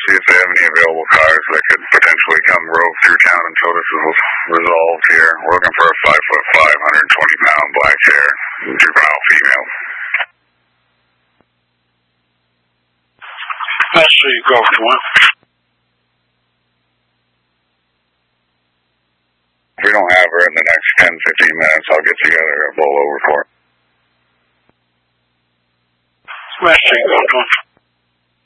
see if they have any available cars that could potentially come rogue through town until this is resolved here. We're looking for a 5'5", 120-pound black hair, juvenile female. Let's see, go for one. If we don't have her in the next 10, 15 minutes, I'll get together a rollover for her. Let's see, go for one.